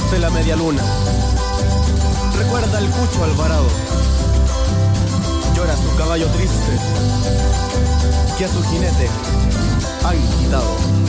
de la media luna. Recuerda el Cucho Alvarado. Llora su caballo triste, que a su jinete han quitado.